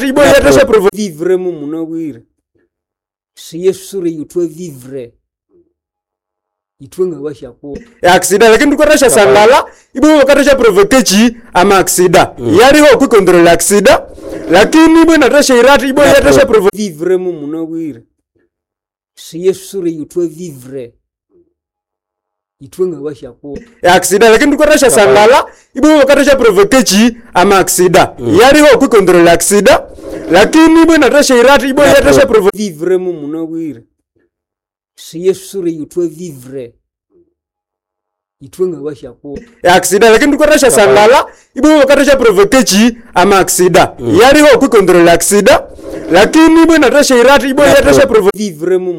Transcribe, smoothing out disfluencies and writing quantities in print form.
Ibo yatasha provo vivre mu munawira. Si Yesu re yutwe vivre. Itwenga washa ko. Accident lakini tukatasha sangala ibo wakatasha provokechi ama accident. Yari ho ku control accident lakini ibo natasha irati ibo yatasha provo vivre mu munawira. Si Yesu re yutwe vivre. Itwenga washa ko. Accident lakini tukatasha sangala ibo wakatasha provokechi ama accident. Yari ho ku control accident lakini ibo natasha irati ibo yatasha provo vivre mu munawira. Si Yesu re yutwe vivre. Itwenga washa ko. Accident lakini tukatasha sangala ibo wakatasha provokechi ama accident. Yari ho ku control accident lakini ibo natasha irati ibo yatasha provo vivre mu